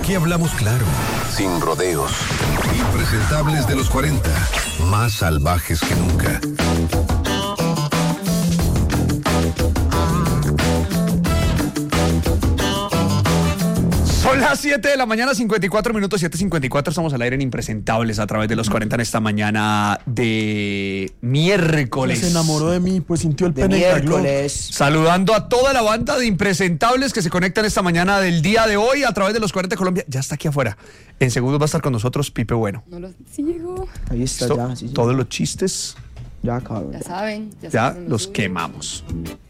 Aquí hablamos claro, sin rodeos. Impresentables de los 40, más salvajes que nunca. Son las 7 de la mañana, 54 minutos, 7:54. Estamos al aire en Impresentables a través de los 40 en esta mañana de miércoles. Se enamoró de mí, pues sintió el pene miércoles. Saludando a toda la banda de Impresentables que se conectan esta mañana del día de hoy a través de los 40 de Colombia. Ya está aquí afuera. En segundos va a estar con nosotros Pipe Bueno. Sí llegó. Ahí está, Esto, ya. Sí, sí. todos los chistes Ya, cabrón. Ya saben. ya los quemamos.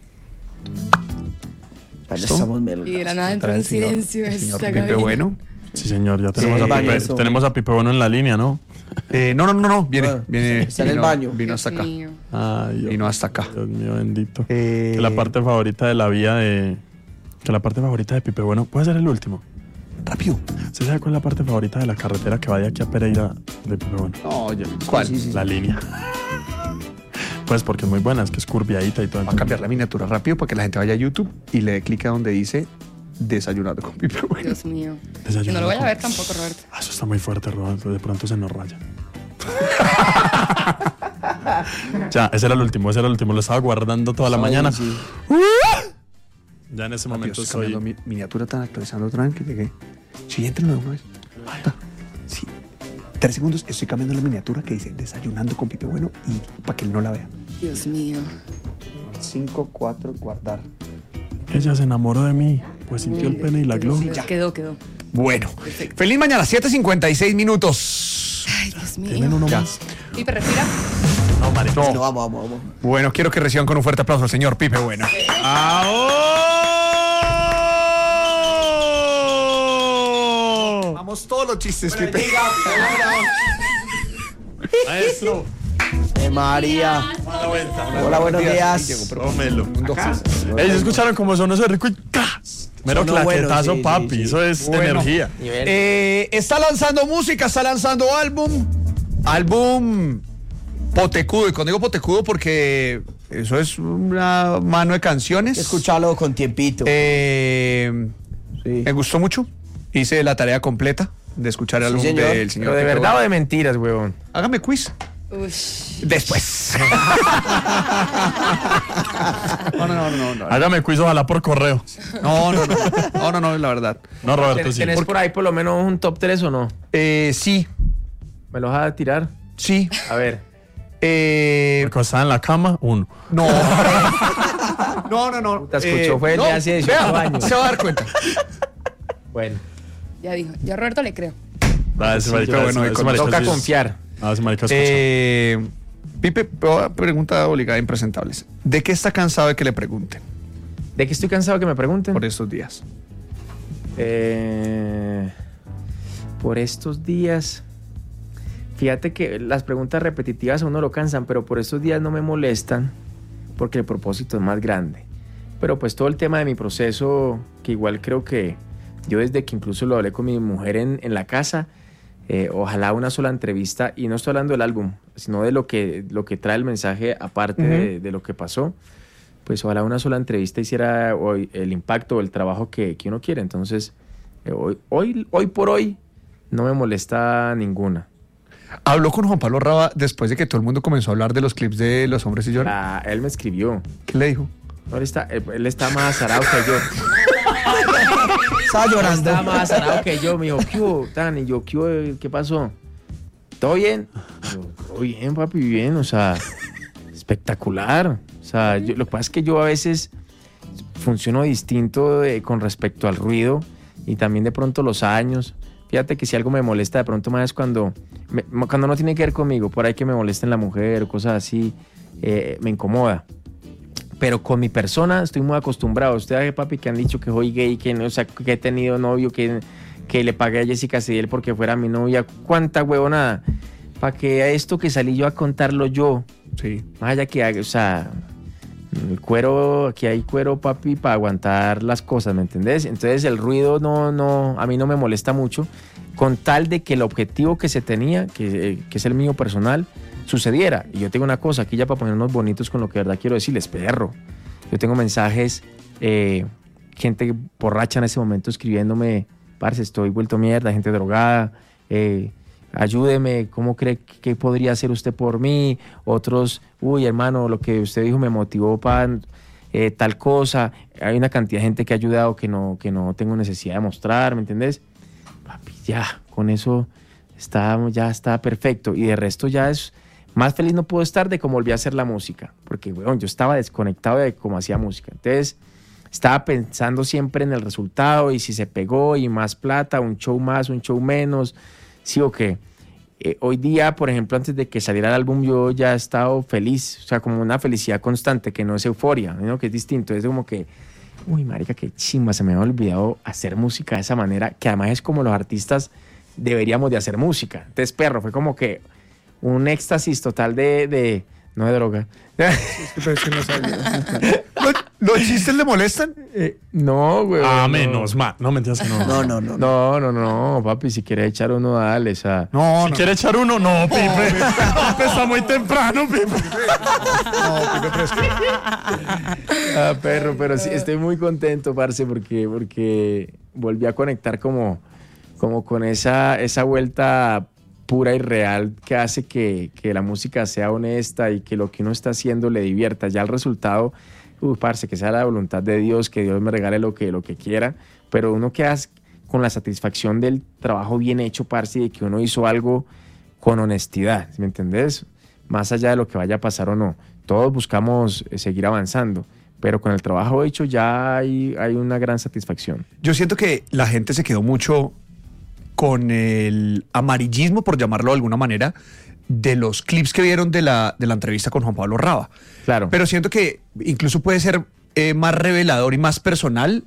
Ya estamos melos. Y de la nada entró en silencio. Señor esta Pipe cabina. Bueno. Sí, señor, ya tenemos, Sí, tenemos a Pipe Bueno en la línea, ¿no? No. Viene. Está en el baño. Vino hasta acá. Mío. Ay, Dios, Vino hasta acá. Dios mío, bendito. Que la parte favorita de la vida de... Que la parte favorita de Pipe Bueno... ¿Puede ser el último? Rápido. ¿Usted sabe cuál es la parte favorita de la carretera que va de aquí a Pereira de Pipe Bueno? No, ¿cuál? Sí. La línea. Pues porque es muy buena, es que es curviadita y todo. Va a cambiar la miniatura rápido para que la gente vaya a YouTube y le dé clic a donde dice Desayunando con Pipe Bueno. Dios mío. Desayunando Que no lo vaya a con- ver tampoco, Roberto. Eso está muy fuerte, Roberto. De pronto se nos raya. Ya, ese era el último. Lo estaba guardando toda la mañana. Sí. Ya en ese Dios, momento estoy cambiando soy... mi miniatura, tan actualizando tranqui. ¿De qué? Sí, entrenlo de una vez. Sí. 3 segundos, estoy cambiando la miniatura que dice Desayunando con Pipe Bueno y para que él no la vea. Dios mío. 5, 4, guardar. Ella se enamoró de mí, pues sintió el pene y la gloria. Ya quedó. Bueno, feliz mañana, 7:56 minutos. Ay, Dios Tienen mío. uno Ya. más. Pipe, respira. No, marica. No. No, vamos. Bueno, quiero que reciban con un fuerte aplauso al señor Pipe Bueno. Vamos todos los chistes, Pipe. Maestro. María. A la vuelta. Hola, buenos días. Tómelo. Ellos escucharon como sonó ese rico y ¡cas! Mero Sonó bueno, claquetazo, sí, papi. sí. Eso es Bueno. energía. Está lanzando música, está lanzando álbum potecudo. Y cuando digo potecudo porque eso es una mano de canciones. Escúchalo con tiempito. Me gustó mucho. Hice la tarea completa de escuchar el álbum señor. del señor ¿Pero de Pipe verdad o Bueno. de mentiras, huevón? Hágame quiz. Ush. Después. No. Hágame quiz, ojalá por correo. No, la verdad. No, Roberto, sí. ¿Tenés por ahí por lo menos un top 3 o no? Sí. ¿Me lo vas a tirar? Sí. A ver. Porque estaba en la cama, uno. No. No. Te escuchó, fue el de hace 18 años. Se va a dar cuenta. Bueno. Ya dijo. Yo a Roberto le creo. Ese marica, pero bueno, ese marica Toca sí es- confiar. Ah, ese marica escucha. Pipe, pregunta obligada, Impresentables. ¿De qué está cansado de que le pregunten ¿De qué estoy cansado que me pregunten? por estos días? Por estos días. Fíjate que las preguntas repetitivas a uno lo cansan, pero por estos días no me molestan porque el propósito es más grande. Pero pues todo el tema de mi proceso, que igual creo que yo desde que incluso lo hablé con mi mujer en la casa, ojalá una sola entrevista, y no estoy hablando del álbum, sino de lo que trae el mensaje aparte de lo que pasó, pues ojalá una sola entrevista hiciera hoy el impacto o el trabajo que uno quiere. Entonces, hoy por hoy no me molesta ninguna. Habló con Juan Pablo Raba después de que todo el mundo comenzó a hablar de los clips de Los Hombres y Lloran. Él me escribió. ¿Qué le dijo? No, él está más azarado que yo. Estaba llorando. Estaba más azarado que yo. Me dijo, ¿qué hubo, Tan? Y yo, ¿qué pasó? ¿Todo bien? Yo, todo bien, papi, bien. O sea, espectacular. O sea, lo que pasa es que yo a veces funciono distinto con respecto al ruido y también de pronto los años. Fíjate que si algo me molesta de pronto más es cuando no tiene que ver conmigo, por ahí que me molesten la mujer o cosas así, me incomoda. Pero con mi persona estoy muy acostumbrado. Ustedes, papi, que han dicho que soy gay, que no, o sea, que he tenido novio, que le pagué a Jessica Cediel porque fuera mi novia. ¿Cuánta huevonada? Para que a esto que salí yo a contarlo yo, Sí. más allá que, o sea, el cuero, aquí hay cuero, papi, para aguantar las cosas, ¿me entendés? Entonces el ruido no, a mí no me molesta mucho, con tal de que el objetivo que se tenía, que es el mío personal, sucediera. Y yo tengo una cosa aquí ya para ponernos bonitos con lo que de verdad quiero decirles, perro. Yo tengo mensajes, gente borracha en ese momento escribiéndome parce, estoy vuelto mierda, gente drogada, ayúdeme, ¿cómo cree que podría hacer usted por mí? Otros, uy, hermano, lo que usted dijo me motivó para tal cosa. Hay una cantidad de gente que ha ayudado que no tengo necesidad de mostrar, ¿me entendés? Papi, ya, con eso ya está perfecto. Y de resto ya es, más feliz no puedo estar de cómo volví a hacer la música, porque, weón, yo estaba desconectado de cómo hacía música. Entonces, estaba pensando siempre en el resultado y si se pegó y más plata, un show más, un show menos, sí o qué. Hoy día, por ejemplo, antes de que saliera el álbum, yo ya he estado feliz, o sea, como una felicidad constante, que no es euforia, ¿no? Que es distinto, es como que, uy, marica, qué chimba, se me había olvidado hacer música de esa manera, que además es como los artistas deberíamos de hacer música. Entonces, perro, fue como que un éxtasis total de no de droga. ¿Los chistes le molestan? No, güey. Menos mal. No, mentiras que no. No, papi, si quieres echar uno, dale, o sea. No, Si quiere echar uno, no, Pipe. Está muy temprano, Pipe. Perro, pero sí, estoy muy contento, parce, porque volví a conectar como con esa vuelta pura y real que hace que la música sea honesta y que lo que uno está haciendo le divierta. Ya el resultado, parce, que sea la voluntad de Dios, que Dios me regale lo que quiera, pero uno queda con la satisfacción del trabajo bien hecho, parce, y de que uno hizo algo con honestidad, ¿me entendés? Más allá de lo que vaya a pasar o no. Todos buscamos seguir avanzando, pero con el trabajo hecho ya hay una gran satisfacción. Yo siento que la gente se quedó mucho con el amarillismo, por llamarlo de alguna manera, de los clips que vieron de la entrevista con Juan Pablo Raba. Claro. Pero siento que incluso puede ser más revelador y más personal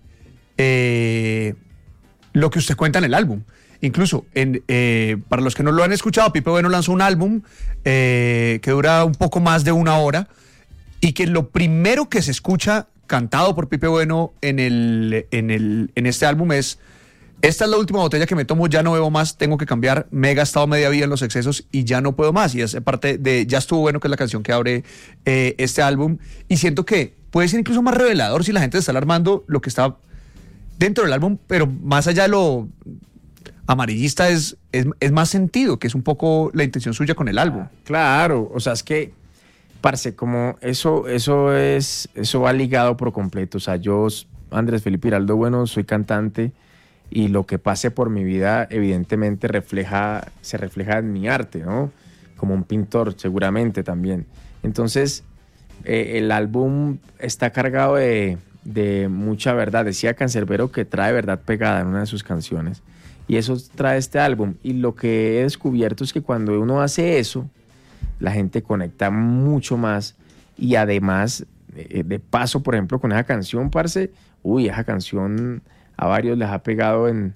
lo que usted cuenta en el álbum. Incluso, para los que no lo han escuchado, Pipe Bueno lanzó un álbum que dura un poco más de 1 hora y que lo primero que se escucha cantado por Pipe Bueno en este álbum es: esta es la última botella que me tomo, ya no bebo más, tengo que cambiar, me he gastado media vida en los excesos y ya no puedo más. Y es parte de Ya estuvo bueno, que es la canción que abre este álbum. Y siento que puede ser incluso más revelador si la gente está alarmando lo que está dentro del álbum, pero más allá de lo amarillista es más sentido, que es un poco la intención suya con el álbum. Claro, o sea, es que, parce, como eso va ligado por completo. O sea, yo, Andrés Felipe Giraldo Bueno, soy cantante, y lo que pase por mi vida evidentemente se refleja en mi arte, ¿no? Como un pintor seguramente también. Entonces, el álbum está cargado de mucha verdad. Decía Canserbero que trae verdad pegada en una de sus canciones, y eso trae este álbum. Y lo que he descubierto es que cuando uno hace eso, la gente conecta mucho más, y además, de paso, por ejemplo, con esa canción, parce, esa canción a varios les ha pegado en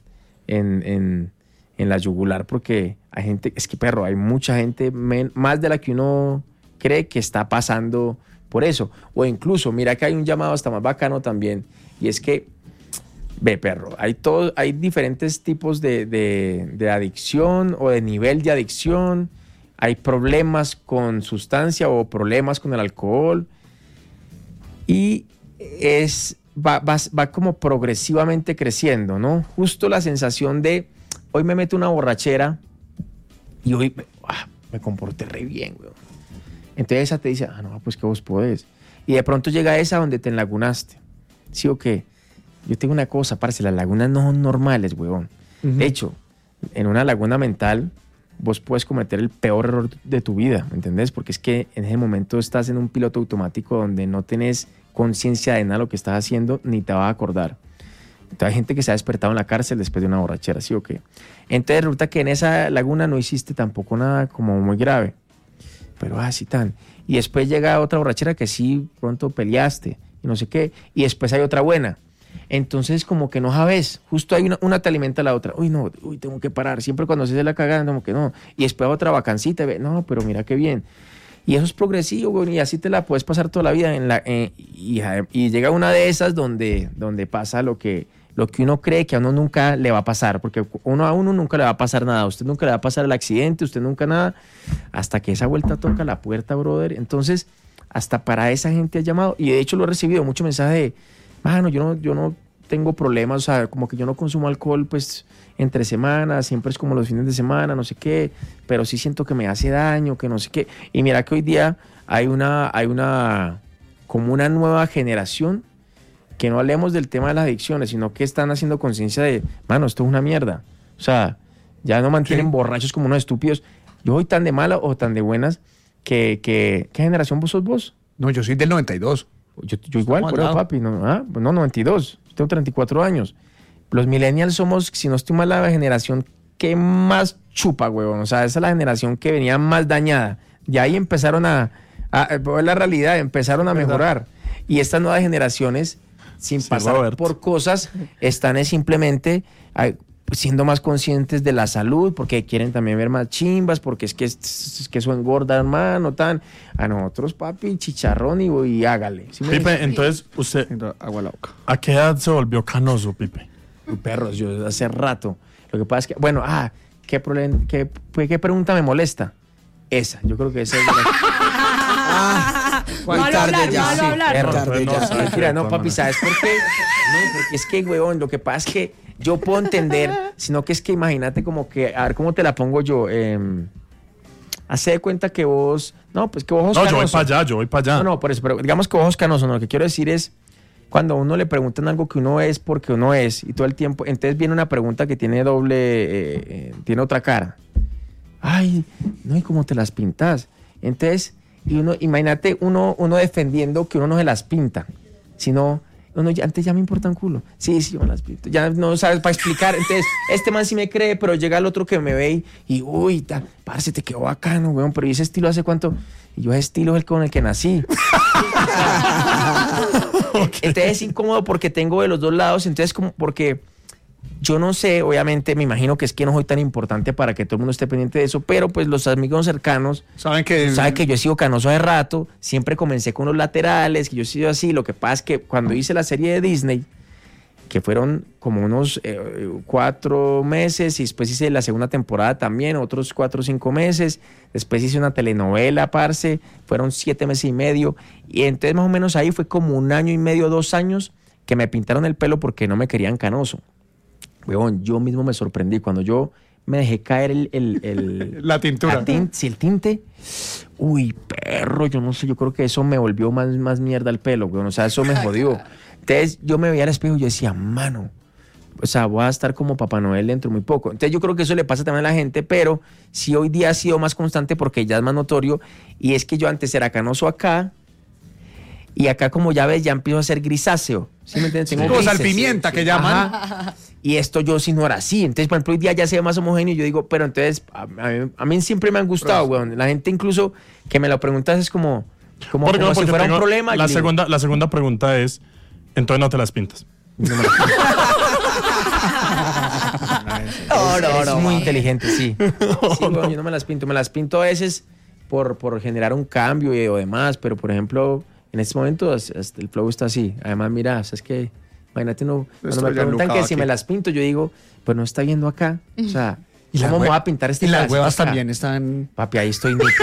la yugular, porque hay gente, es que, perro, hay mucha gente, más de la que uno cree, que está pasando por eso. O incluso, mira que hay un llamado hasta más bacano también, y es que, ve, perro, hay diferentes tipos de adicción o de nivel de adicción. Hay problemas con sustancia o problemas con el alcohol, y va como progresivamente creciendo, ¿no? Justo la sensación de, hoy me meto una borrachera y hoy me comporté re bien, güey. Entonces esa te dice, no, pues que vos podés. Y de pronto llega esa donde te enlagunaste. ¿Sí o qué? Yo tengo una cosa, parce, las lagunas no son normales, weón. De hecho, en una laguna mental, vos puedes cometer el peor error de tu vida, ¿me entendés? Porque es que en ese momento estás en un piloto automático donde no tenés conciencia de nada de lo que estás haciendo, ni te vas a acordar. Entonces hay gente que se ha despertado en la cárcel después de una borrachera, ¿sí o qué? Entonces resulta que en esa laguna no hiciste tampoco nada como muy grave, pero así tan. Y después llega otra borrachera que sí, pronto peleaste y no sé qué, y después hay otra buena. Entonces como que no sabes, justo hay una te alimenta a la otra. Tengo que parar. Siempre cuando se la cagada, como que no. Y después otra vacancita, no, pero mira qué bien. Y eso es progresivo, güey, y así te la puedes pasar toda la vida. Y llega una de esas donde pasa lo que uno cree que a uno nunca le va a pasar, porque a uno nunca le va a pasar nada, a usted nunca le va a pasar el accidente, usted nunca nada, hasta que esa vuelta toca la puerta, brother. Entonces, hasta para esa gente ha llamado, y de hecho lo he recibido mucho mensaje de, mano, yo no tengo problemas, o sea, como que yo no consumo alcohol, pues, entre semanas, siempre es como los fines de semana, no sé qué, pero sí siento que me hace daño, que no sé qué. Y mira que hoy día como una nueva generación que no hablemos del tema de las adicciones, sino que están haciendo conciencia de, mano, esto es una mierda. O sea, ya no mantienen borrachos como unos estúpidos. Yo soy tan de malas o tan de buenas ¿qué generación sos vos? No, yo soy del 92. Yo igual, Estamos al pero lado. papi, no, 92. Yo tengo 34 años. Los millennials somos, si no estoy mal, la generación que más chupa, huevón. O sea, esa es la generación que venía más dañada. De ahí empezaron a ver la realidad, empezaron a mejorar. Y estas nuevas generaciones, sin pasar Robert. por cosas, están simplemente siendo más conscientes de la salud, porque quieren también ver más chimbas, porque es que eso engorda, hermano, tan. A nosotros, papi, chicharrón y hágale. ¿Sí me Pipe, entonces, usted, Agua la boca. ¿a qué edad se volvió canoso, Pipe? Uy, perros, yo hace rato. Lo que pasa es que, bueno, ¿qué pregunta me molesta? Esa, yo creo que esa es ¿Cuál Malo tarde hablar, ya? malo hablar. Perro, Tarde no, ya. sabe. Mentira, no, papi, ¿sabes por qué? No, porque es que, huevón, lo que pasa es que yo puedo entender, sino que es que imagínate como que, a ver, ¿cómo te la pongo yo? Hace de cuenta que vos, no, pues que vos sos No, yo voy canoso. para allá, yo voy para allá. No, por eso, pero digamos que vos sos canoso, ¿no? Lo que quiero decir es, cuando a uno le preguntan algo que uno es porque uno es, y todo el tiempo, entonces viene una pregunta que tiene tiene otra cara. Ay, no, ¿y cómo te las pintas? Entonces, imagínate uno defendiendo que uno no se las pinta, sino, antes ya me importa un culo. Sí, yo me las pinto. Ya no sabes para explicar. Entonces, este man sí me cree, pero llega el otro que me ve y uy, parce, te quedó bacano, weón, pero ¿y ese estilo hace cuánto? Y yo, ese estilo es el con el que nací. Entonces es incómodo porque tengo de los dos lados, entonces como porque yo no sé, obviamente me imagino que es que no soy tan importante para que todo el mundo esté pendiente de eso, pero pues los amigos cercanos Saben que saben que yo he sido canoso de rato, siempre comencé con los laterales, que yo he sido así, lo que pasa es que cuando hice la serie de Disney, que fueron como unos 4 meses, y después hice la segunda temporada también, otros 4 o 5 meses, después hice una telenovela, parce, fueron 7 meses y medio, y entonces más o menos ahí fue como 1 año y medio, 2 años, que me pintaron el pelo porque no me querían canoso. Weón, yo mismo me sorprendí cuando yo me dejé caer la tintura. el tinte. Uy, perro, yo no sé, yo creo que eso me volvió más mierda el pelo, weón. O sea, eso me jodió. Entonces yo me veía al espejo y yo decía, mano, o sea, voy a estar como Papá Noel dentro de muy poco. Entonces yo creo que eso le pasa también a la gente, pero sí hoy día ha sido más constante porque ya es más notorio. Y es que yo antes era canoso acá, y acá, como ya ves, ya empiezo a ser grisáceo. ¿Sí me entiendes? Tengo Como grises. salpimienta, que llaman. Ajá. Y esto yo sí no era así. Entonces, por ejemplo, hoy día ya se ve más homogéneo. Y yo digo, pero entonces, a mí siempre me han gustado, weón. La gente incluso que me lo preguntas es como si fuera un problema. La Yo digo, segunda pregunta es, entonces no te las pintas. es muy inteligente, sí. Sí, weón, yo no me las pinto. Me las pinto a veces por generar un cambio o demás. Pero, por ejemplo, en este momento hasta el flow está así. Además, mira, es que imagínate, cuando Estoy me ya preguntan que enlucado si aquí. me las pinto, yo digo, pues no está viendo acá. O sea, Y ¿cómo me voy a pintar este Y las pedacito huevas acá? también están. Papi, ahí estoy nítido.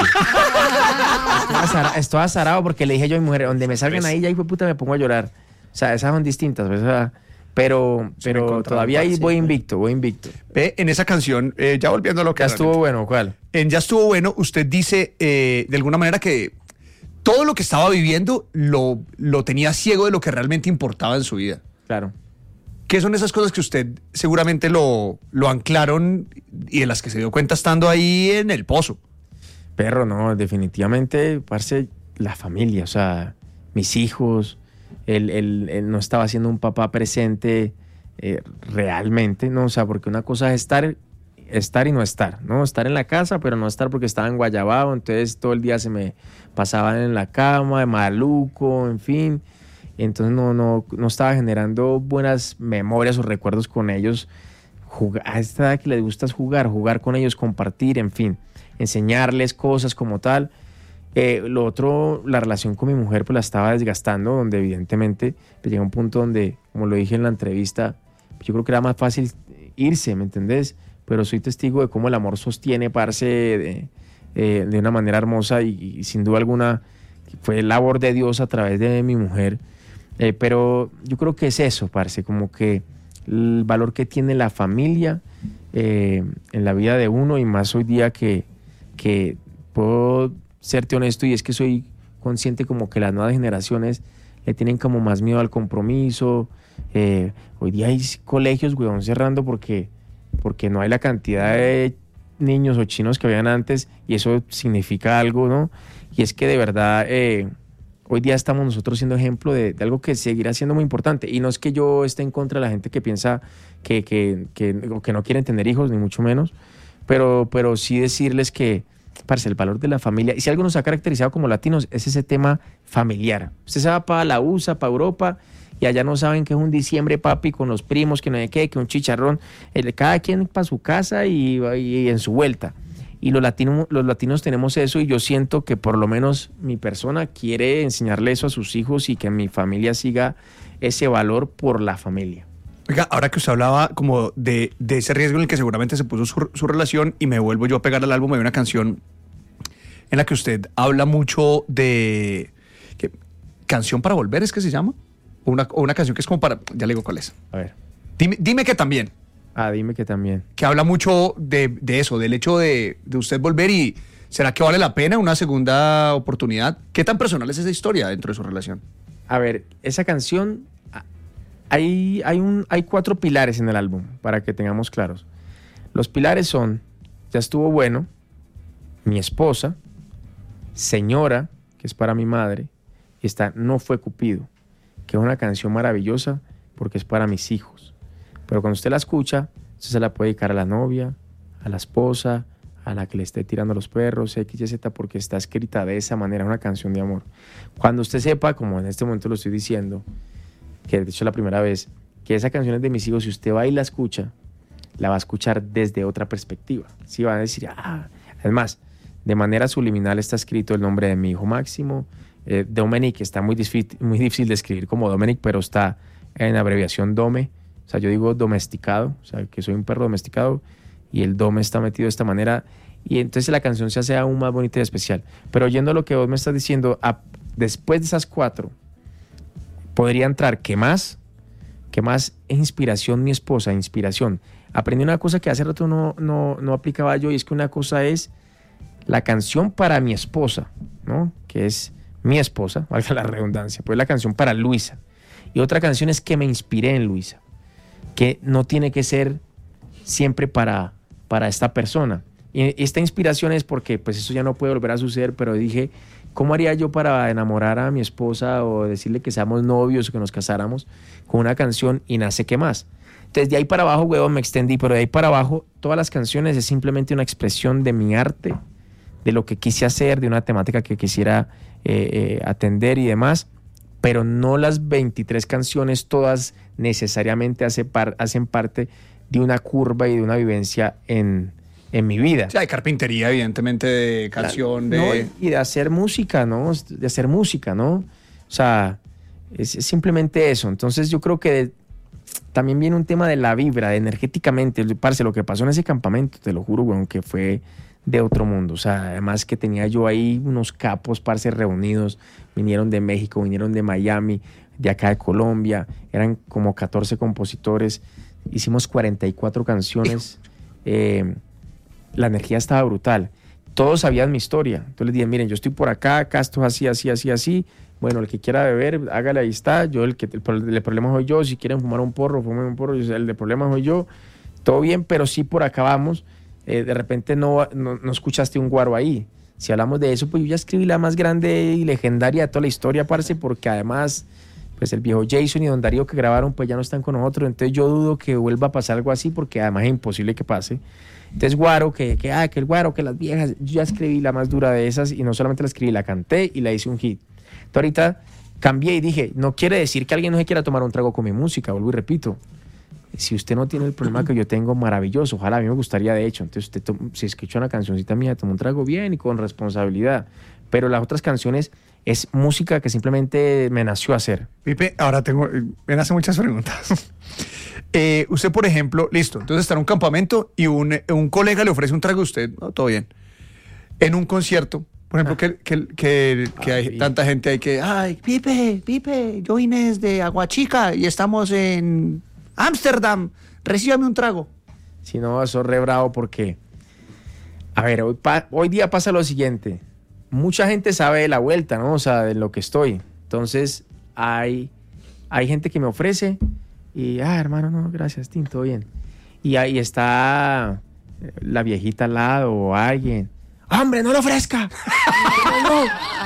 Estoy azarado porque le dije yo a mi mujer, donde me salgan ahí, ya hijo de puta me pongo a llorar. O sea, esas son distintas, pues, o sea, pero todavía ahí voy invicto. Ve, en esa canción, ya volviendo a lo que Ya estuvo bueno, ¿cuál? en Ya estuvo bueno, usted dice de alguna manera que todo lo que estaba viviendo lo tenía ciego de lo que realmente importaba en su vida. Claro. ¿Qué son esas cosas que usted seguramente lo anclaron y de las que se dio cuenta estando ahí en el pozo? Perro, no, definitivamente, parce, la familia, o sea, mis hijos, él no estaba siendo un papá presente realmente, ¿no? O sea, porque una cosa es estar y no estar, ¿no? Estar en la casa, pero no estar porque estaba en Guayabao, entonces todo el día se me pasaba en la cama, de maluco, en fin. Entonces no estaba generando buenas memorias o recuerdos con ellos. A esta edad que les gusta es jugar con ellos, compartir, en fin, enseñarles cosas como tal. Lo otro, la relación con mi mujer pues la estaba desgastando, donde evidentemente pues, llega un punto donde, como lo dije en la entrevista, yo creo que era más fácil irse, ¿me entendés? Pero soy testigo de cómo el amor sostiene, parce, de una manera hermosa y sin duda alguna fue labor de Dios a través de mi mujer Pero yo creo que es eso, parce, como que el valor que tiene la familia en la vida de uno, y más hoy día que puedo serte honesto, y es que soy consciente como que las nuevas generaciones le tienen como más miedo al compromiso. Hoy día hay colegios, weón, cerrando porque no hay la cantidad de niños o chinos que habían antes, y eso significa algo, ¿no? Y es que de verdad hoy día estamos nosotros siendo ejemplo de algo que seguirá siendo muy importante. Y no es que yo esté en contra de la gente que piensa que no quieren tener hijos, ni mucho menos, pero sí decirles que, parce, el valor de la familia, y si algo nos ha caracterizado como latinos, es ese tema familiar. Usted se va para la USA, para Europa, y allá no saben que es un diciembre, papi, con los primos, que no hay qué, que un chicharrón, cada quien para su casa y en su vuelta. Y los latinos tenemos eso, y yo siento que por lo menos mi persona quiere enseñarle eso a sus hijos, y que mi familia siga ese valor por la familia. Oiga, ahora que usted hablaba como de ese riesgo en el que seguramente se puso su relación, y me vuelvo yo a pegar al álbum, hay una canción en la que usted habla mucho de... ¿Canción para volver es que se llama? O una canción que es como para... Ya le digo cuál es. A ver. Dime que también. Dime que también. Que habla mucho de eso, del hecho de usted volver, y ¿será que vale la pena una segunda oportunidad? ¿Qué tan personal es esa historia dentro de su relación? A ver, esa canción... Hay 4 pilares en el álbum, para que tengamos claros. Los pilares son: ya estuvo bueno, mi esposa, señora, que es para mi madre, y está No fue Cupido, que es una canción maravillosa porque es para mis hijos. Pero cuando usted la escucha, usted se la puede dedicar a la novia, a la esposa, a la que le esté tirando los perros, X, Y, Z, porque está escrita de esa manera, una canción de amor. Cuando usted sepa, como en este momento lo estoy diciendo, que de hecho la primera vez, que esa canción es de mis hijos, si usted va y la escucha, la va a escuchar desde otra perspectiva. Sí, va a decir, además, de manera subliminal está escrito el nombre de mi hijo Máximo, Dominic, está muy difícil de escribir como Dominic, pero está en abreviación Dome, o sea, yo digo domesticado, o sea, que soy un perro domesticado, y el Dome está metido de esta manera, y entonces la canción se hace aún más bonita y especial. Pero oyendo lo que vos me estás diciendo, después de esas 4, podría entrar, ¿qué más? ¿Qué más? Es inspiración, mi esposa, inspiración. Aprendí una cosa que hace rato no aplicaba yo, y es que una cosa es la canción para mi esposa, ¿no? Que es mi esposa, valga la redundancia, pues la canción para Luisa. Y otra canción es que me inspiré en Luisa, que no tiene que ser siempre para esta persona. Y esta inspiración es porque, pues eso ya no puede volver a suceder, pero dije, ¿cómo haría yo para enamorar a mi esposa o decirle que seamos novios o que nos casáramos con una canción? Y nace ¿qué más? Entonces de ahí para abajo, huevón, me extendí, pero de ahí para abajo todas las canciones es simplemente una expresión de mi arte, de lo que quise hacer, de una temática que quisiera atender y demás, pero no las 23 canciones todas necesariamente hacen parte de una curva y de una vivencia en mi vida. Sí, hay carpintería, evidentemente, de canción, ¿no? Y de hacer música, ¿no? De hacer música, ¿no? O sea, es simplemente eso. Entonces yo creo que también viene un tema de la vibra, de energéticamente. Parce, lo que pasó en ese campamento, te lo juro, bueno, que fue de otro mundo. O sea, además que tenía yo ahí unos capos, parce, reunidos. Vinieron de México, vinieron de Miami, de acá de Colombia. Eran como 14 compositores. Hicimos 44 canciones. La energía estaba brutal. Todos sabían mi historia. Entonces les dije, miren, yo estoy por acá esto es así. Bueno, el que quiera beber, hágale, ahí está. El problema soy yo. Si quieren fumar un porro, fumen un porro. El problema soy yo. Todo bien, pero sí por acá vamos. De repente no escuchaste un guaro ahí. Si hablamos de eso, pues yo ya escribí la más grande y legendaria de toda la historia, parce, porque además, pues el viejo Jason y Don Darío que grabaron, pues ya no están con nosotros. Entonces yo dudo que vuelva a pasar algo así, porque además es imposible que pase. Entonces guaro, que el guaro, que las viejas, yo ya escribí la más dura de esas, y no solamente la escribí, la canté y la hice un hit. Entonces ahorita cambié y dije, no quiere decir que alguien no se quiera tomar un trago con mi música, vuelvo y repito. Si usted no tiene el problema que yo tengo, maravilloso, ojalá, a mí me gustaría de hecho. Entonces usted si escucha una cancioncita mía, toma un trago bien y con responsabilidad. Pero las otras canciones es música que simplemente me nació a hacer. Pipe, ahora me hacen muchas preguntas. Usted, por ejemplo, listo, entonces está en un campamento y un colega le ofrece un trago a usted, no, todo bien. En un concierto, Por ejemplo, que hay tanta gente ahí que, ay, Pipe, yo vine desde Aguachica y estamos en Ámsterdam, recíbame un trago. Si no, eso es re bravo porque, a ver, hoy día pasa lo siguiente. Mucha gente sabe de la vuelta, ¿no? O sea, de lo que estoy. Entonces, hay gente que me ofrece y, hermano, no, gracias, Tim, todo bien. Y ahí está la viejita al lado o alguien. ¡Hombre, no lo ofrezca! ¡No!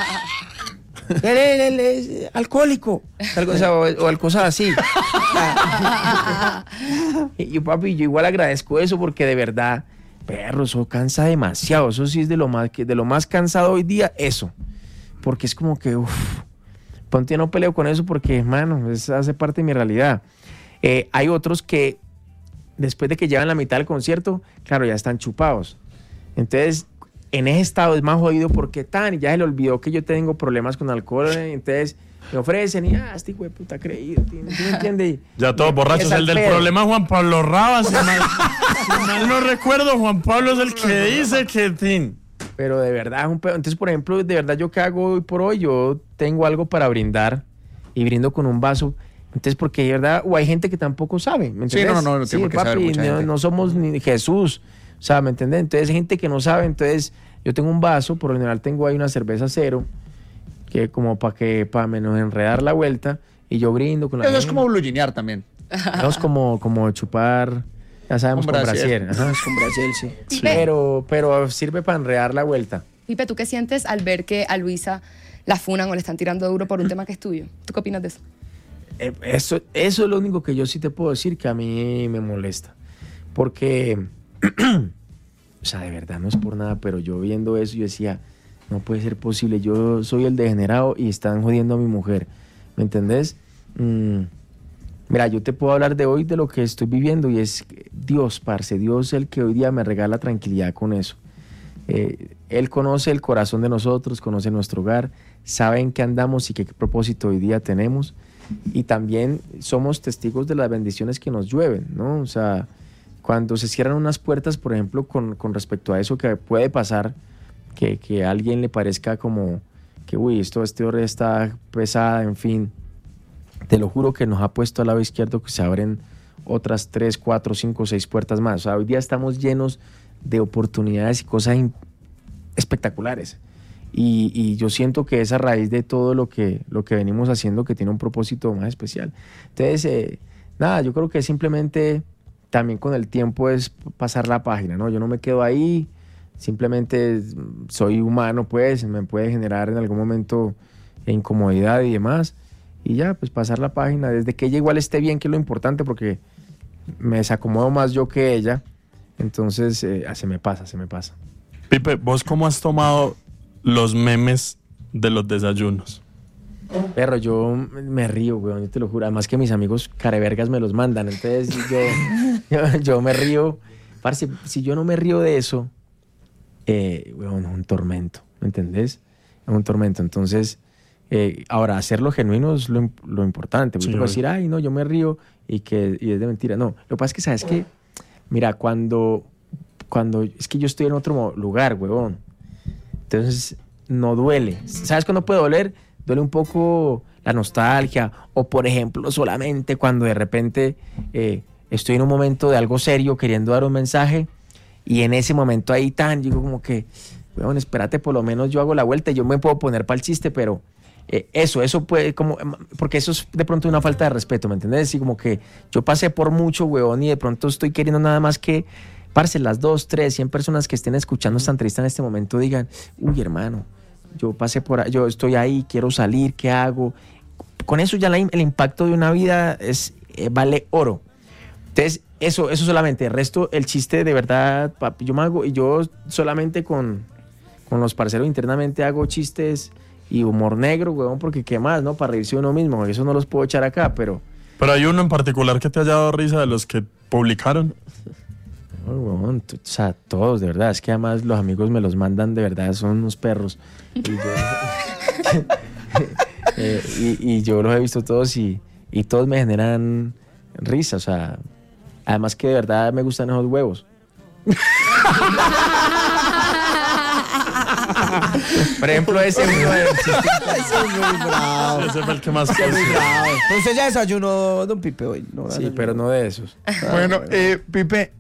Él es alcohólico. O cosas así. Y papi, yo igual agradezco eso porque de verdad, perro, eso cansa demasiado. Eso sí es de lo más cansado hoy día, eso. Porque es como que, ponte, no peleo con eso porque, hermano, eso hace parte de mi realidad. Hay otros que después de que llevan la mitad del concierto, claro, ya están chupados. Entonces, en ese estado es más jodido porque ya se le olvidó que yo tengo problemas con alcohol. Entonces, me ofrecen y, este hijo de puta creído, ¿sí me entiende? Ya todos borrachos. El del problema Juan Pablo Rabas. Si mal no recuerdo, Juan Pablo es el que dice que... Pero de verdad es un pedo. Entonces, por ejemplo, de verdad, ¿yo qué hago hoy por hoy? Yo tengo algo para brindar y brindo con un vaso. Entonces, porque de verdad, o hay gente que tampoco sabe, ¿me entiendes? Sí, no tengo que saber mucha gente. No somos ni Jesús, o sea, ¿me entiendes? Entonces, hay gente que no sabe, entonces, yo tengo un vaso, por lo general tengo ahí una cerveza cero, que como para menos enredar la vuelta, y yo brindo con la Eso es como bluginear también. Eso es como chupar, ya sabemos, con brasier. Ajá. Con brasier, sí. Pipe, Pero sirve para enredar la vuelta. Pipe, ¿tú qué sientes al ver que a Luisa la funan o le están tirando duro por un tema que es tuyo? ¿Tú qué opinas de eso? Eso es lo único que yo sí te puedo decir que a mí me molesta. Porque, o sea, de verdad no es por nada, pero yo viendo eso yo decía, no puede ser posible, yo soy el degenerado y están jodiendo a mi mujer, ¿me entendés? Mira, yo te puedo hablar de hoy de lo que estoy viviendo y es Dios, parce, Dios el que hoy día me regala tranquilidad con eso. Él conoce el corazón de nosotros, conoce nuestro hogar, sabe en qué andamos y qué propósito hoy día tenemos. Y también somos testigos de las bendiciones que nos llueven, ¿no? O sea, cuando se cierran unas puertas, por ejemplo, con respecto a eso que puede pasar, que a alguien le parezca como que, este hora está pesada, en fin. Te lo juro que nos ha puesto al lado izquierdo que se abren otras 3, 4, 5, 6 puertas más. O sea, hoy día estamos llenos de oportunidades y cosas espectaculares. Y yo siento que es a raíz de todo lo que venimos haciendo que tiene un propósito más especial. Entonces, nada, yo creo que simplemente también con el tiempo es pasar la página, ¿no? Yo no me quedo ahí, simplemente soy humano, pues, me puede generar en algún momento incomodidad y demás. Y ya, pues pasar la página, desde que ella igual esté bien, que es lo importante, porque me desacomodo más yo que ella. Entonces, se me pasa. Pipe, ¿vos cómo has tomado los memes de los desayunos? Perro, yo me río, weón, yo te lo juro. Además que mis amigos carevergas me los mandan. Entonces yo me río. Parce, si yo no me río de eso, weón, es un tormento, ¿me entendés? Es un tormento. Entonces, ahora, hacerlo genuino es lo importante. Porque puedo decir, ay, no, yo me río y es de mentira. No, lo que pasa es que, ¿sabes qué? Mira, cuando es que yo estoy en otro lugar, weón. Entonces, no duele. ¿Sabes cuándo puede doler? Duele un poco la nostalgia. O, por ejemplo, solamente cuando de repente estoy en un momento de algo serio queriendo dar un mensaje y en ese momento ahí digo como que, weón, espérate, por lo menos yo hago la vuelta y yo me puedo poner para el chiste, pero eso puede como... Porque eso es de pronto una falta de respeto, ¿me entiendes? Así como que yo pasé por mucho, weón, y de pronto estoy queriendo nada más que... Parce, las 2, 3, 100 personas que estén escuchando esta entrevista en este momento digan, uy, hermano, yo pasé yo estoy ahí, quiero salir, ¿qué hago? Con eso ya el impacto de una vida vale oro. Entonces, eso solamente. El resto, el chiste de verdad, papi, yo solamente con los parceros internamente hago chistes y humor negro, weón, porque qué más, ¿no? Para reírse uno mismo, eso no los puedo echar acá, pero hay uno en particular que te haya dado risa de los que publicaron. No, weón, o sea, todos, de verdad. Es que además los amigos me los mandan, de verdad, son unos perros. Y yo los he visto todos y todos me generan risa, o sea, además que de verdad me gustan esos huevos. Por ejemplo, ese uno de... Ese es muy bravo. Ese fue el que más Ese es muy conocí. bravo. Pero usted ya desayunó, don Pipe, hoy. No, Sí, desayunó. pero no de esos. Bueno, Pipe,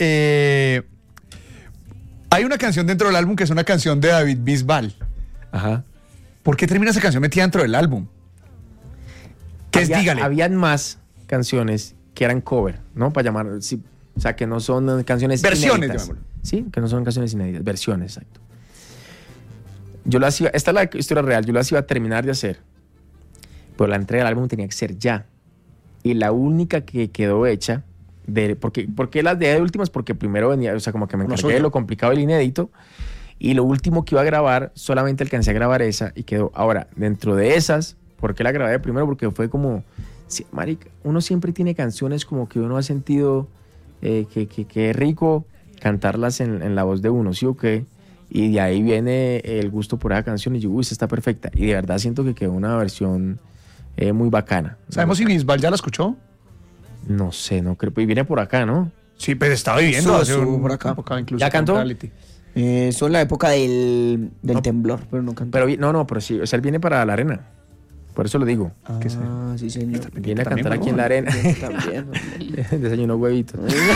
hay una canción dentro del álbum que es una canción de David Bisbal. Ajá. ¿Por qué termina esa canción metida dentro del álbum? ¿Qué es Dígale? Habían más canciones que eran cover, ¿no? Para llamar, sí, o sea, que no son canciones Versiones, inéditas. llamémoslo. Sí, que no son canciones inéditas, versiones, exacto. Yo las iba, esta es la historia real, yo las iba a terminar de hacer, pero la entrega del álbum tenía que ser ya. Y la única que quedó hecha, ¿por qué las dejé de últimas? Porque primero venía, o sea, como que me Lo encargué de suyo. lo complicado del inédito, y lo último que iba a grabar, solamente alcancé a grabar esa y quedó. Ahora, dentro de esas, ¿por qué la grabé primero? Porque fue como, sí, marica, uno siempre tiene canciones como que uno ha sentido que es rico cantarlas en la voz de uno, ¿sí o qué? Y de ahí viene el gusto por esa canción y yo, uy, esta está perfecta. Y de verdad siento que quedó una versión muy bacana. ¿Sabemos si Bisbal ya la escuchó? No sé, no creo. Y viene por acá, ¿no? Sí, pues estaba viviendo Estuvo- hace estuvo un por acá. tiempo incluso. ¿Ya cantó? con reality. Eso en la época del temblor, pero no cantó. Pero pero sí, o sea, él viene para la arena. Por eso lo digo. Ah, sí, señor. Viene a también, cantar aquí en la arena. También. Desayunó huevitos.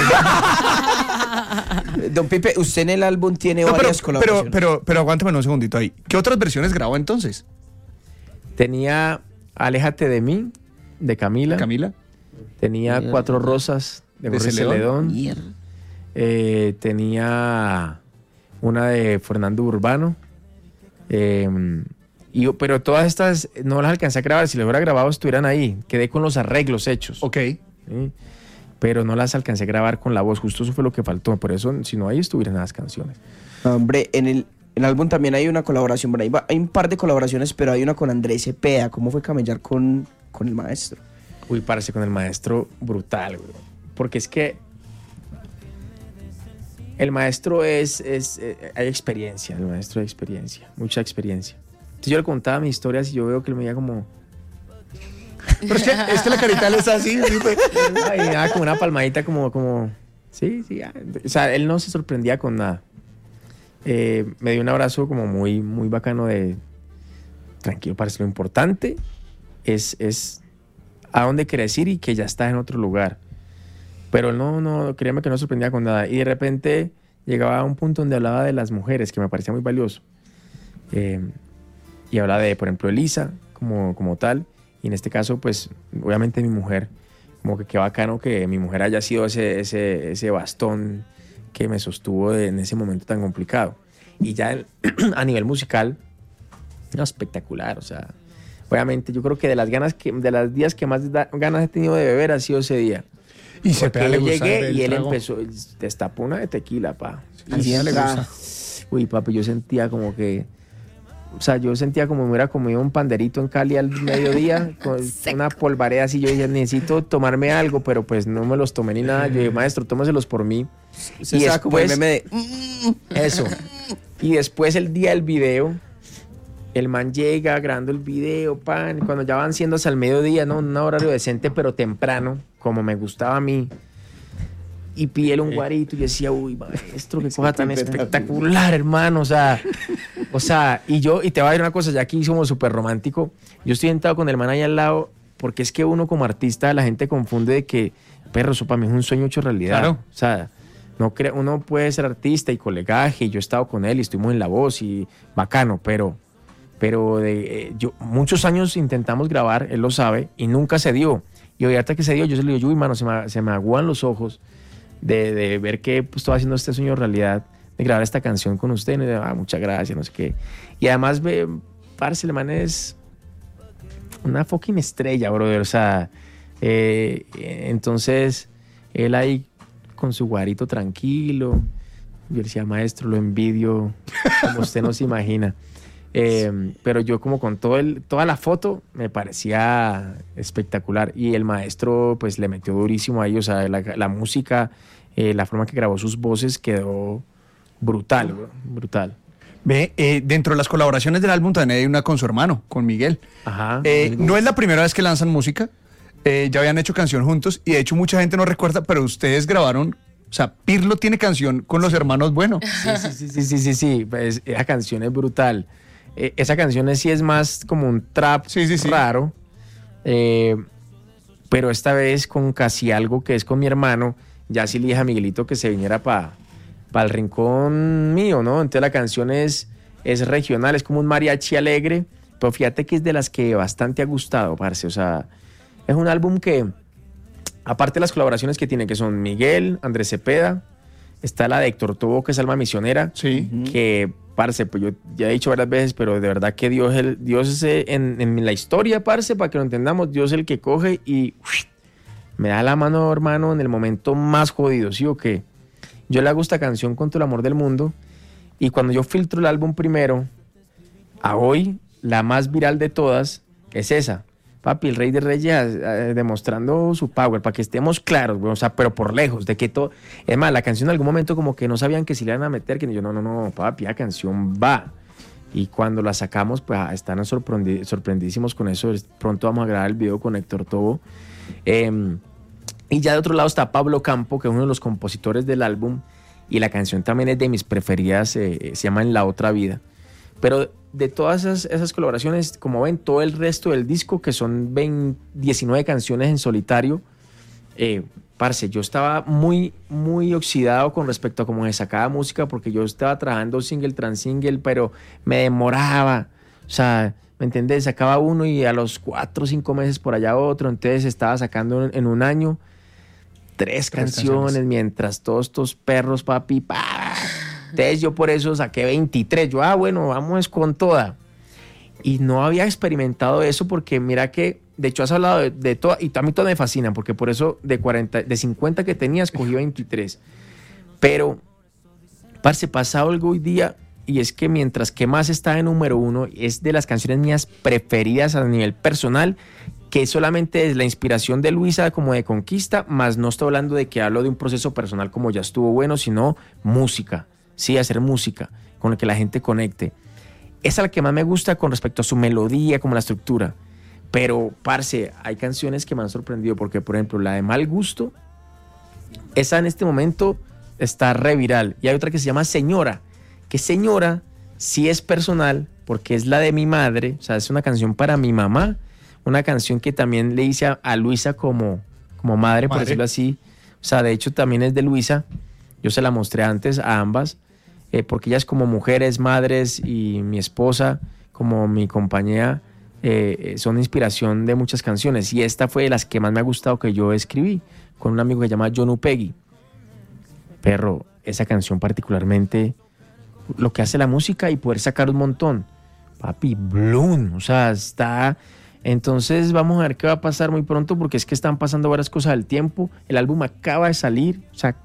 Don Pipe, usted en el álbum tiene No, varias colaboraciones. pero aguántame un segundito ahí. ¿Qué otras versiones grabó entonces? Tenía Aléjate de mí, de Camila. Camila. Tenía Cuatro Rosas, de ¿De Jorge Celedón? Celedón. Tenía una de Fernando Urbano. Pero todas estas no las alcancé a grabar. Si las hubiera grabado, estuvieran ahí. Quedé con los arreglos hechos. Ok. ¿Sí? Pero no las alcancé a grabar con la voz. Justo eso fue lo que faltó. Por eso, si no, ahí estuvieran las canciones. Hombre, en el álbum también hay una colaboración. Por ahí hay un par de colaboraciones, pero hay una con Andrés Cepeda. ¿Cómo fue camellar con el maestro? Uy, parce, con el maestro brutal, güey. Porque es que el maestro hay experiencia, el maestro hay experiencia, mucha experiencia. Entonces yo le contaba mis historias y yo veo que él me veía como, Pero es que la carita le está así. ay, me daba como una palmadita como, sí, o sea, él no se sorprendía con nada. Me dio un abrazo como muy, muy bacano de, tranquilo, parce, lo importante es a dónde quieres ir y que ya estás en otro lugar. Pero él no, créeme que no sorprendía con nada. Y de repente llegaba a un punto donde hablaba de las mujeres, que me parecía muy valioso. Y hablaba de, por ejemplo, Elisa, como tal. Y en este caso, pues, obviamente mi mujer. Como que qué bacano que mi mujer haya sido ese bastón que me sostuvo en ese momento tan complicado. Y ya a nivel musical, no, espectacular, o sea... Obviamente, yo creo que de las días que más ganas he tenido de beber ha sido ese día. Y Porque Cepeda le yo gusta llegué el y él trago. empezó, destapó una de tequila, pa. A Cepeda le gusta. Uy, papi, yo sentía como que... O sea, yo sentía como me hubiera comido un panderito en Cali al mediodía, con una polvareda así. Yo dije, necesito tomarme algo, pero pues no me los tomé ni nada. Yo dije, maestro, tómaselos por mí. Usted estaba como el meme de... Eso. Y después el día del video, el man llega grabando el video, pan, cuando ya van siendo hasta el mediodía, ¿no? Un horario decente, pero temprano, como me gustaba a mí. Y pídele un guarito y yo decía, uy, maestro, qué cosa tan espectacular, hermano. O sea, y te voy a decir una cosa, ya aquí somos súper romántico. Yo estoy sentado con el man ahí al lado, porque es que uno como artista, la gente confunde de que, perro, eso para mí es un sueño hecho realidad. Claro. O sea, uno puede ser artista y colegaje, y yo he estado con él y estuvimos en La Voz y bacano, pero muchos años intentamos grabar, él lo sabe, y nunca se dio. Y hoy hasta que se dio, yo se le digo, uy, mano, se me aguan los ojos de ver que pues, estaba haciendo este sueño realidad, de grabar esta canción con usted. Y me dice, muchas gracias, no sé qué. Y además, parce, el man es una fucking estrella, brother. O sea, entonces, él ahí con su guarito tranquilo. Yo decía, maestro, lo envidio como usted no se imagina. Pero yo como con toda la foto me parecía espectacular. Y el maestro pues le metió durísimo ahí. O sea, la música, la forma que grabó sus voces quedó brutal, bro, brutal. Dentro de las colaboraciones del álbum también hay una con su hermano, con Miguel. Ajá. No es la primera vez que lanzan música. Ya habían hecho canción juntos y de hecho mucha gente no recuerda, pero ustedes grabaron... O sea, Pirlo tiene canción con los hermanos Bueno. Sí. Pues, esa canción es brutal. esa canción sí es más como un trap Sí. raro. Pero esta vez con Casi Algo, que es con mi hermano, ya sí le dije a Miguelito que se viniera para el rincón mío, ¿no? Entonces la canción es regional, es como un mariachi alegre, pero fíjate que es de las que bastante ha gustado, parce. O sea, es un álbum que, aparte de las colaboraciones que tiene, que son Miguel, Andrés Cepeda, está la de Héctor Tobo, que es Alma Misionera, Sí. que, parce, pues yo ya he dicho varias veces, pero de verdad que Dios es en la historia, parce, para que lo entendamos, Dios es el que coge y me da la mano, hermano, en el momento más jodido, ¿sí o qué? Yo le hago esta canción con todo el amor del mundo, y cuando yo filtro el álbum primero, a hoy, la más viral de todas es esa. Papi, el Rey de Reyes demostrando su power, para que estemos claros, güey, o sea, pero por lejos, de que todo... Es más, la canción en algún momento como que no sabían que si le iban a meter, que yo, no, papi, la canción va. Y cuando la sacamos, pues están sorprendidísimos con eso. Pronto vamos a grabar el video con Héctor Tobo. Y ya de otro lado está Pablo Campo, que es uno de los compositores del álbum, y la canción también es de mis preferidas, se llama En la Otra Vida. Pero de todas esas colaboraciones, como ven, todo el resto del disco, que son 19 canciones en solitario, parce, yo estaba muy, muy oxidado con respecto a cómo se sacaba música, porque yo estaba trabajando single tras single, pero me demoraba. O sea, ¿me entendés? Sacaba uno y a los 4 o 5 meses por allá otro, entonces estaba sacando en un año 3 canciones, mientras todos estos perros, papi, entonces yo por eso saqué 23. Yo, bueno, vamos con toda. Y no había experimentado eso porque mira que, de hecho has hablado de todas, y a mí todas me fascinan, porque por eso de 50 que tenía escogí 23. Pero, parce, pasa algo hoy día, y es que mientras que más está en número 1, es de las canciones mías preferidas a nivel personal, que solamente es la inspiración de Luisa como de conquista, más no estoy hablando de que hablo de un proceso personal como ya estuvo bueno, sino música. Sí, hacer música con la que la gente conecte. Esa es la que más me gusta con respecto a su melodía, como la estructura. Pero, parce, hay canciones que me han sorprendido, porque, por ejemplo, la de Mal Gusto, esa en este momento está reviral. Y hay otra que se llama Señora, que Señora sí es personal, porque es la de mi madre, o sea, es una canción para mi mamá, una canción que también le hice a Luisa como madre, por decirlo así. O sea, de hecho, también es de Luisa. Yo se la mostré antes a ambas, porque ellas como mujeres, madres, y mi esposa como mi compañera, son inspiración de muchas canciones. Y esta fue de las que más me ha gustado que yo escribí, con un amigo que se llama John Upegui. Perro, esa canción particularmente, lo que hace la música y poder sacar un montón. Papi, Bloom, o sea, está... Entonces vamos a ver qué va a pasar muy pronto, porque es que están pasando varias cosas al tiempo. El álbum acaba de salir,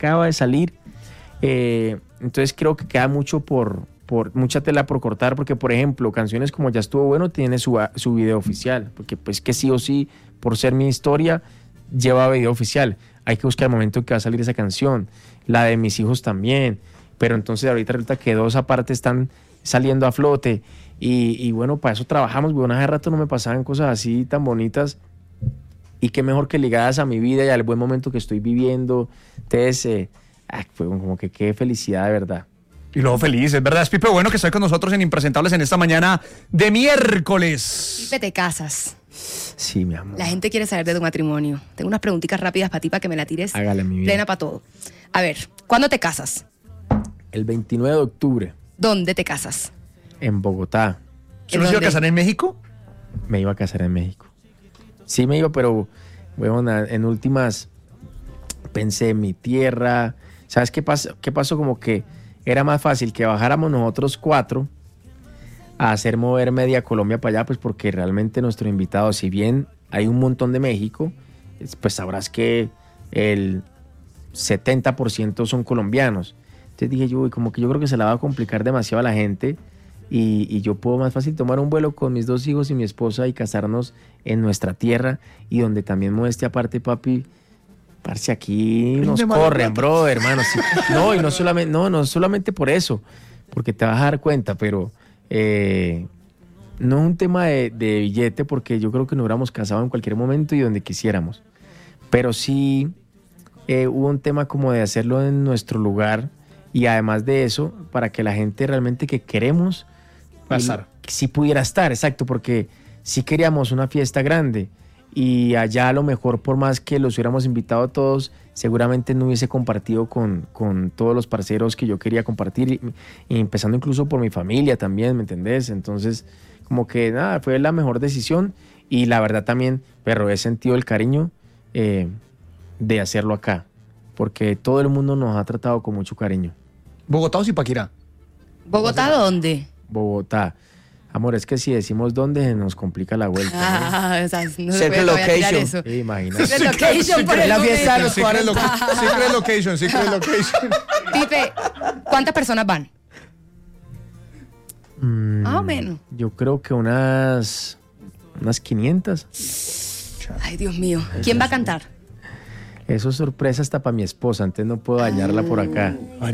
entonces creo que queda mucho mucha tela por cortar, porque por ejemplo canciones como Ya Estuvo Bueno tiene su video oficial, porque pues que sí o sí, por ser mi historia, lleva video oficial. Hay que buscar el momento en que va a salir esa canción. La de Mis Hijos también, pero entonces ahorita resulta que 2 aparte están saliendo a flote, y bueno, para eso trabajamos. Bueno, hace rato no me pasaban cosas así tan bonitas, y qué mejor que ligadas a mi vida y al buen momento que estoy viviendo. Entonces fue como que qué felicidad, de verdad. Y luego feliz, es verdad. Es Pipe Bueno, que está con nosotros en Impresentables en esta mañana de miércoles. Pipe, te casas. Sí, mi amor. La gente quiere saber de tu matrimonio. Tengo unas preguntitas rápidas para ti, para que me la tires. Hágale, mi vida. Plena para todo. A ver, ¿cuándo te casas? El 29 de octubre. ¿Dónde te casas? En Bogotá. ¿Se nos iba a casar en México? Me iba a casar en México. Sí me iba, pero bueno, en últimas pensé en mi tierra. ¿Sabes qué pasó? Como que era más fácil que bajáramos nosotros 4 a hacer mover media Colombia para allá, pues porque realmente nuestro invitado, si bien hay un montón de México, pues sabrás que el 70% son colombianos. Entonces dije yo, como que yo creo que se la va a complicar demasiado a la gente, y yo puedo más fácil tomar un vuelo con mis 2 hijos y mi esposa y casarnos en nuestra tierra, y donde también, modestia aparte, papi, parce, aquí nos corren, bro, hermano. Sí. No, y no solamente por eso, porque te vas a dar cuenta, pero no es un tema de billete, porque yo creo que nos hubiéramos casado en cualquier momento y donde quisiéramos. Pero sí hubo un tema como de hacerlo en nuestro lugar, y además de eso, para que la gente realmente que queremos sí pudiera estar, exacto, porque sí queríamos una fiesta grande y allá a lo mejor por más que los hubiéramos invitado a todos, seguramente no hubiese compartido con todos los parceros que yo quería compartir y empezando incluso por mi familia también, ¿me entendés? Entonces como que nada, fue la mejor decisión y la verdad también, pero he sentido el cariño de hacerlo acá, porque todo el mundo nos ha tratado con mucho cariño. ¿Bogotá o Zipaquirá? ¿Bogotá dónde? Bogotá. Amor, es que si decimos dónde nos complica la vuelta. Ah, o sea, no se Secret puede todavía tirar location. eso. ¿No? Imagínate. Secret location por el La fiesta de momento. los 40. Secret location. Pipe, ¿cuántas personas van? Más o menos. Yo creo que unas 500. Ay, Dios mío. ¿Quién va a cantar? Eso es sorpresa hasta para mi esposa, antes no puedo dañarla por acá.